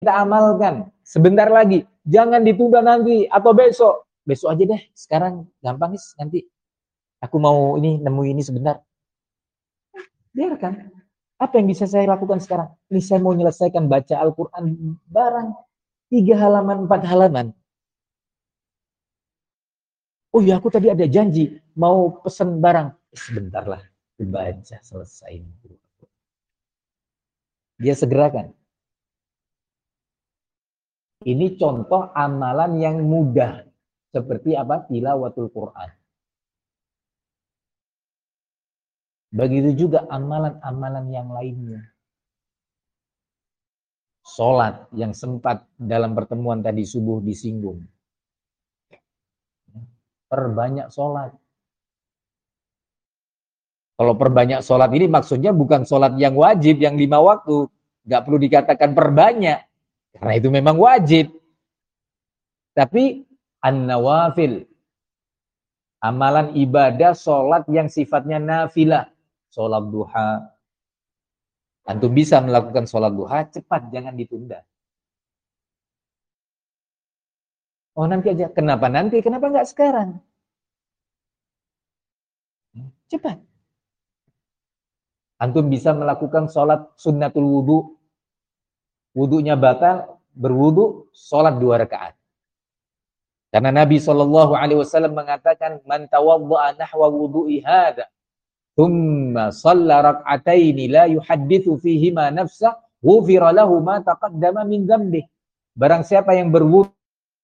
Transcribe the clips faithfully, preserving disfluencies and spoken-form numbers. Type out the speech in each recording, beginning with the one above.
kita amalkan sebentar lagi. Jangan ditunda nanti atau besok. Besok aja deh. Sekarang gampang nih nanti. Aku mau ini nemu ini sebentar. Biarkan. Apa yang bisa saya lakukan sekarang? Ini saya mau menyelesaikan baca Al-Quran barang tiga halaman, empat halaman. Oh ya, aku tadi ada janji mau pesan barang. Sebentar lah, dibaca selesai. Dia segerakan. Ini contoh amalan yang mudah. Seperti apa? Tilawatul Quran. Begitu juga amalan-amalan yang lainnya. Sholat yang sempat dalam pertemuan tadi subuh disinggung. Perbanyak sholat. Kalau perbanyak sholat ini maksudnya bukan sholat yang wajib, yang lima waktu. Nggak perlu dikatakan perbanyak. Karena itu memang wajib. Tapi an-nawafil. Amalan ibadah sholat yang sifatnya nafilah. Sholat duha. Antum bisa melakukan sholat duha, cepat, jangan ditunda. Oh nanti aja. Kenapa nanti? Kenapa nggak sekarang? Cepat. Antum bisa melakukan sholat sunnatul wudu. Wudunya batal, berwudu, sholat dua rakaat. Karena Nabi shallallahu alaihi wasallam mengatakan, man tawadda'a nahwa wudu'i hadha, thumma shalla rak'ataini la yuhaddithu fihima nafsah, ghufira lahu ma taqaddama min dzambih. Barang siapa yang berwudu,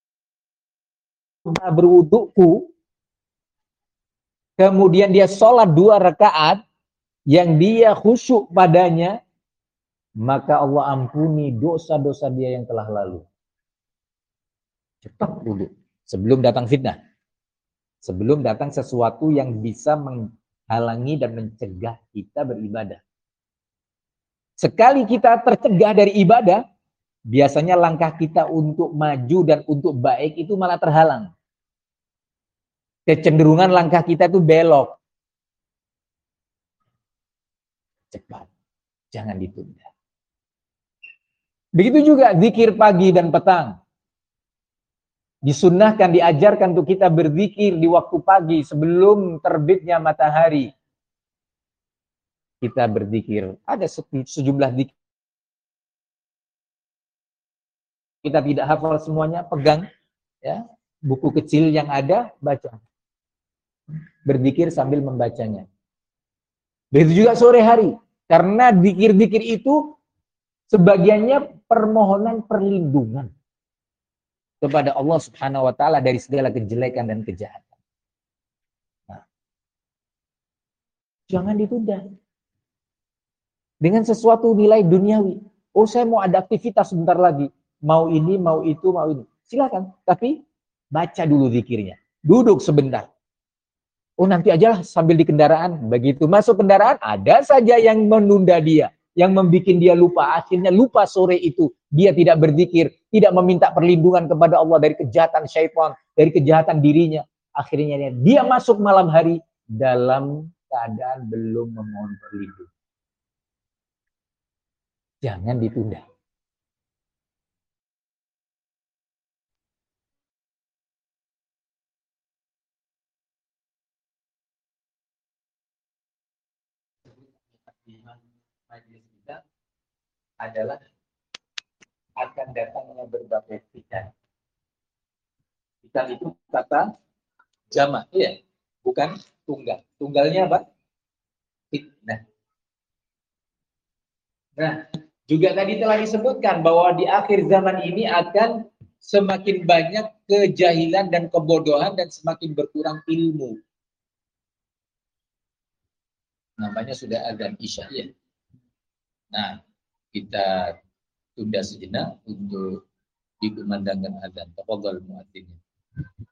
berwuduku, kemudian dia sholat dua rakaat, yang dia khusyuk padanya, maka Allah ampuni dosa-dosa dia yang telah lalu. Cepat wudu. Sebelum datang fitnah. Sebelum datang sesuatu yang bisa menghalangi dan mencegah kita beribadah. Sekali kita tercegah dari ibadah, biasanya langkah kita untuk maju dan untuk baik itu malah terhalang. Kecenderungan langkah kita itu belok. Cepat. Jangan ditunda. Begitu juga zikir pagi dan petang. Disunnahkan, diajarkan untuk kita berzikir di waktu pagi sebelum terbitnya matahari. Kita berzikir. Ada sejumlah zikir. Kita tidak hafal semuanya, pegang ya, buku kecil yang ada, baca. Berzikir sambil membacanya. Begitu juga sore hari. Karena zikir-zikir itu sebagiannya permohonan perlindungan kepada Allah Subhanahu wa taala dari segala kejelekan dan kejahatan. Nah, jangan ditunda. Dengan sesuatu nilai duniawi. Oh, saya mau ada aktivitas sebentar lagi. Mau ini, mau itu, mau ini. Silakan, tapi baca dulu zikirnya. Duduk sebentar. Oh, nanti aja lah sambil di kendaraan. Begitu masuk kendaraan, ada saja yang menunda dia. Yang membuat dia lupa, akhirnya lupa sore itu. Dia tidak berzikir, tidak meminta perlindungan kepada Allah dari kejahatan syaitan, dari kejahatan dirinya. Akhirnya dia masuk malam hari dalam keadaan belum memohon perlindungan. Jangan ditunda. Majelis kita adalah akan datangnya berbagai fitan. Fitan itu kata jamak, ya, bukan tunggal. Tunggalnya apa? Fitnah. Nah, juga tadi telah disebutkan bahwa di akhir zaman ini akan semakin banyak kejahilan dan kebodohan dan semakin berkurang ilmu. Namanya sudah azan Isya, ya. Nah, kita tunda sejenak untuk dikumandangkan azan. Tafadhal muadzin.